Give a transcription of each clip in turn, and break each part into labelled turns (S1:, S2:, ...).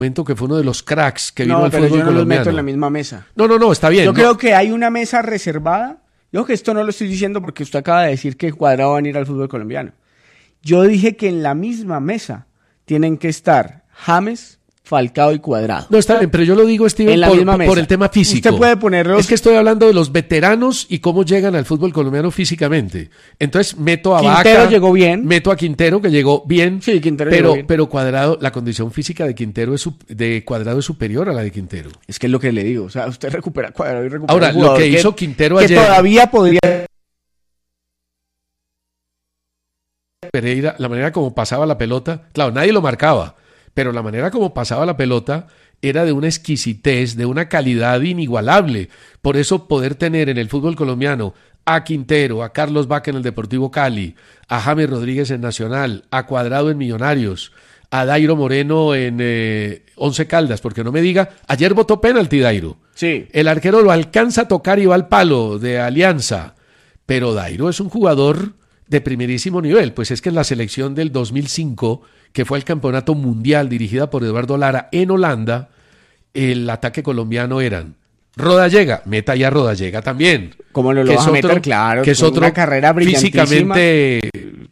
S1: momento que fue uno de los cracks que vino
S2: No,
S1: al
S2: pero
S1: fútbol
S2: yo no los
S1: colombiano.
S2: meto en la misma mesa.
S1: No, está bien.
S2: Yo
S1: ¿no?
S2: creo que hay una mesa reservada. Yo que esto no lo estoy diciendo porque usted acaba de decir que Cuadrado va a ir al fútbol colombiano. Yo dije que en la misma mesa tienen que estar James, Falcao y Cuadrado.
S1: No, está bien, pero yo lo digo, Steven,
S2: En la misma mesa.
S1: por el tema físico.
S2: Usted puede ponerlos...
S1: Es que estoy hablando de los veteranos y cómo llegan al fútbol colombiano físicamente. Entonces meto a
S2: Quintero
S1: Vaca,
S2: llegó bien.
S1: meto a Quintero, que llegó bien.
S2: Sí, Quintero llegó bien.
S1: Pero Cuadrado, la condición física de Quintero de Cuadrado es superior a la de Quintero.
S2: Es que es lo que le digo. O sea, usted recupera a Cuadrado y recupera
S1: Ahora,
S2: un jugador
S1: lo que hizo Quintero
S2: que
S1: ayer...
S2: todavía podría...
S1: Pereira, la manera como pasaba la pelota, claro, nadie lo marcaba, pero la manera como pasaba la pelota era de una exquisitez, de una calidad inigualable. Por eso poder tener en el fútbol colombiano a Quintero, a Carlos Vaca en el Deportivo Cali, a James Rodríguez en Nacional, a Cuadrado en Millonarios, a Dairo Moreno en Once Caldas, porque no me diga, ayer votó penalti Dairo.
S2: Sí.
S1: El arquero lo alcanza a tocar y va al palo de Alianza, pero Dairo es un jugador de primerísimo nivel, pues es que en la selección del 2005, que fue el campeonato mundial dirigida por Eduardo Lara en Holanda, el ataque colombiano eran Rodallega, meta ya Rodallega también.
S2: ¿Cómo no lo vas a meter? Claro,
S1: que es
S2: con
S1: otro
S2: una carrera brillantísima.
S1: físicamente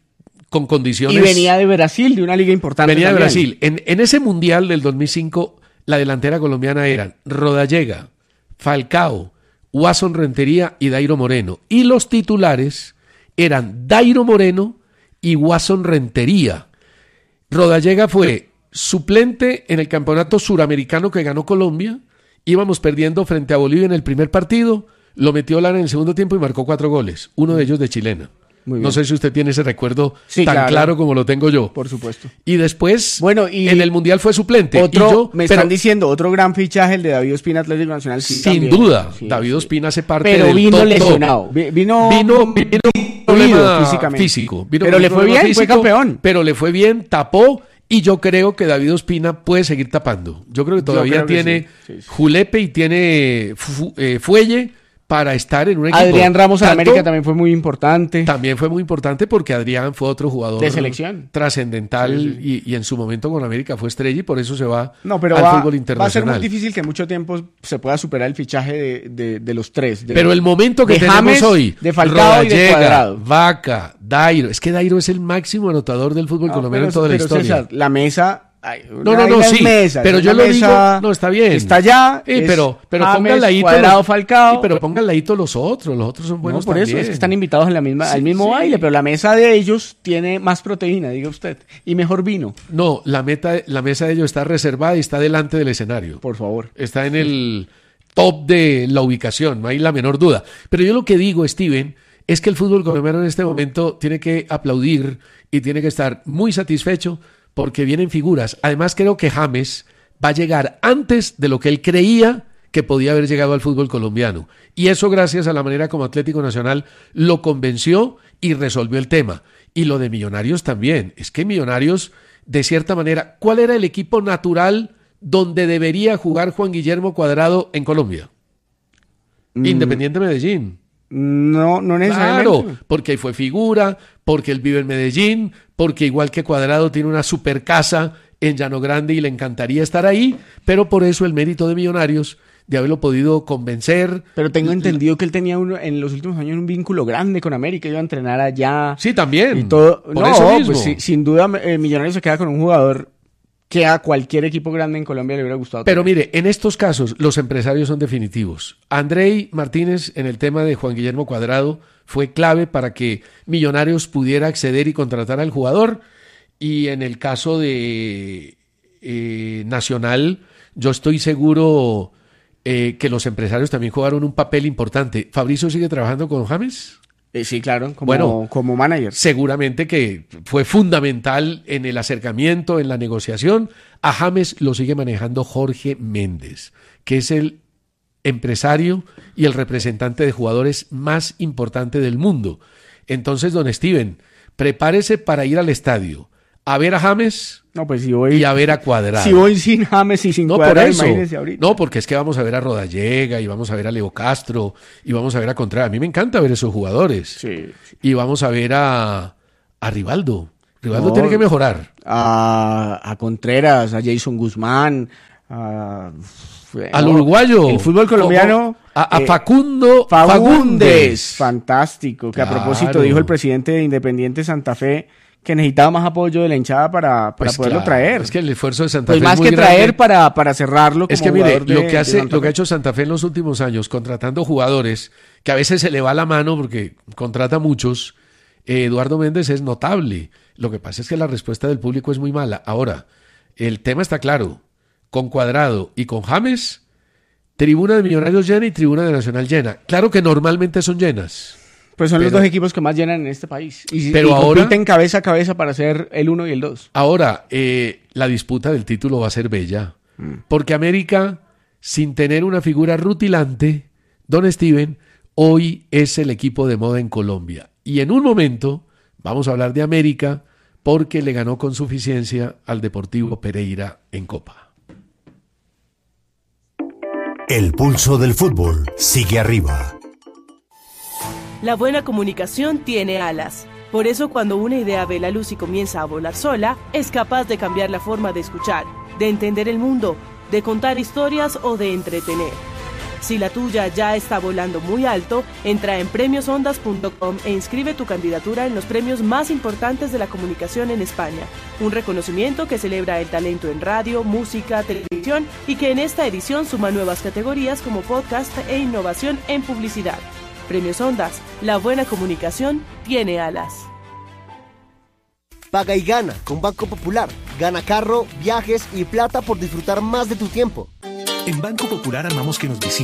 S1: con condiciones.
S2: Y venía de Brasil, de una liga importante.
S1: Venía
S2: también.
S1: de Brasil. En ese mundial del 2005, la delantera colombiana eran Rodallega, Falcao, Wasson Rentería y Dairo Moreno. Y los titulares eran Dairo Moreno y Wasson Rentería. Rodallega fue suplente en el campeonato suramericano que ganó Colombia. Íbamos perdiendo frente a Bolivia en el primer partido, lo metió Lara en el segundo tiempo y marcó 4 goles, uno de ellos de chilena. No sé si usted tiene ese recuerdo tan claro como lo tengo yo.
S2: Por supuesto.
S1: Y después,
S2: bueno, y
S1: en el Mundial fue suplente.
S2: Están diciendo, otro gran fichaje, el de David Ospina, Atlético Nacional. Sí,
S1: sin
S2: también.
S1: duda,
S2: Sí,
S1: David Ospina hace parte
S2: pero
S1: del
S2: vino
S1: top
S2: lesionado.
S1: top.
S2: Vino
S1: problema
S2: físicamente.
S1: físico.
S2: Pero le fue bien, fue campeón.
S1: Pero le fue bien, tapó. Y yo creo que David Ospina puede seguir tapando. Yo creo que todavía tiene julepe y tiene fuelle para estar en un equipo.
S2: Adrián Ramos en América también fue muy importante.
S1: También fue muy importante porque Adrián fue otro jugador
S2: de selección
S1: trascendental y en su momento con América fue estrella y por eso se va al fútbol internacional.
S2: Va a ser muy difícil que en mucho tiempo se pueda superar el fichaje de los tres.
S1: Pero el momento que tenemos
S2: James,
S1: hoy,
S2: de Falcao y de Cuadrado.
S1: Vaca, Dairo, es que Dairo es el máximo anotador del fútbol colombiano en toda la historia.
S2: César, la mesa...
S1: sí,
S2: mesas,
S1: pero yo lo digo, no, está bien.
S2: Está allá,
S1: pero
S2: James,
S1: ponga al ladito
S2: Cuadrado, Falcao.
S1: pero ponga al ladito los otros son buenos
S2: por
S1: también.
S2: eso es que están invitados en al mismo baile, pero la mesa de ellos tiene más proteína, diga usted, y mejor vino.
S1: No, la mesa de ellos está reservada y está delante del escenario.
S2: Por favor.
S1: Está en el top de la ubicación, no hay la menor duda. Pero yo lo que digo, Steven, es que el fútbol colombiano en este momento tiene que aplaudir y tiene que estar muy satisfecho porque vienen figuras. Además, creo que James va a llegar antes de lo que él creía que podía haber llegado al fútbol colombiano. Y eso gracias a la manera como Atlético Nacional lo convenció y resolvió el tema. Y lo de Millonarios también. Es que Millonarios, de cierta manera, ¿cuál era el equipo natural donde debería jugar Juan Guillermo Cuadrado en Colombia? Independiente Medellín.
S2: No necesariamente.
S1: Claro, porque ahí fue figura, porque él vive en Medellín, porque igual que Cuadrado tiene una super casa en Llano Grande y le encantaría estar ahí, pero por eso el mérito de Millonarios de haberlo podido convencer.
S2: Pero tengo entendido que él tenía en los últimos años un vínculo grande con América, iba a entrenar allá.
S1: Sí, también.
S2: Y todo.
S1: Por eso mismo.
S2: Pues sin duda Millonarios se queda con un jugador que a cualquier equipo grande en Colombia le hubiera gustado.
S1: Pero mire, en estos casos los empresarios son definitivos. Andrei Martínez, en el tema de Juan Guillermo Cuadrado, fue clave para que Millonarios pudiera acceder y contratar al jugador. Y en el caso de Nacional, yo estoy seguro que los empresarios también jugaron un papel importante. ¿Fabricio sigue trabajando con James?
S2: Sí, claro, como manager.
S1: Seguramente que fue fundamental en el acercamiento, en la negociación. A James lo sigue manejando Jorge Méndez, que es el empresario y el representante de jugadores más importante del mundo. Entonces, don Steven, prepárese para ir al estadio a ver a James y a ver a Cuadrado.
S2: Si voy sin James y sin Cuadrado, imagínese ahorita.
S1: No, porque es que vamos a ver a Rodallega y vamos a ver a Leo Castro y vamos a ver a Contreras. A mí me encanta ver esos jugadores.
S2: Sí.
S1: Y vamos a ver a Rivaldo. Rivaldo tiene que mejorar.
S2: A Contreras, a Jason Guzmán,
S1: al uruguayo.
S2: El fútbol colombiano.
S1: A Facundo
S2: Fagundes. Fantástico. Que
S1: claro.
S2: A propósito dijo el presidente de Independiente Santa Fe que necesitaba más apoyo de la hinchada para poderlo traer.
S1: Es que el esfuerzo de Santa Fe
S2: es más
S1: muy
S2: que
S1: grande.
S2: traer para cerrarlo.
S1: Es que mire, lo que ha hecho Santa Fe en los últimos años, contratando jugadores, que a veces se le va la mano porque contrata muchos, Eduardo Méndez es notable. Lo que pasa es que la respuesta del público es muy mala. Ahora, el tema está claro. Con Cuadrado y con James, tribuna de Millonarios llena y tribuna de Nacional llena. Claro que normalmente son llenas.
S2: Pues son los dos equipos que más llenan en este país.
S1: Pero
S2: y
S1: ahora
S2: compiten cabeza a cabeza para ser el 1 y el 2.
S1: Ahora, la disputa del título va a ser bella. Porque América, sin tener una figura rutilante, don Steven, hoy es el equipo de moda en Colombia. Y en un momento vamos a hablar de América porque le ganó con suficiencia al Deportivo Pereira en Copa.
S3: El pulso del fútbol sigue arriba.
S4: La buena comunicación tiene alas. Por eso cuando una idea ve la luz y comienza a volar sola, es capaz de cambiar la forma de escuchar, de entender el mundo, de contar historias o de entretener. Si la tuya ya está volando muy alto, entra en premiosondas.com e inscribe tu candidatura en los premios más importantes de la comunicación en España. Un reconocimiento que celebra el talento en radio, música, televisión y que en esta edición suma nuevas categorías como podcast e innovación en publicidad. Premios Ondas, la buena comunicación tiene alas.
S5: Paga y gana con Banco Popular. Gana carro, viajes y plata por disfrutar más de tu tiempo.
S6: En Banco Popular amamos que nos visiten.